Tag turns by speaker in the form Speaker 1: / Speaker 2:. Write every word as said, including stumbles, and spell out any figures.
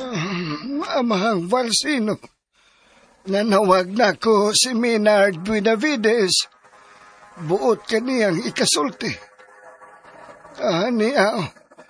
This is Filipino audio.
Speaker 1: Amahang Valsino, nanawag na ko si Maynard Buenavides, buot kaniyang ikasulti. Ah, niya,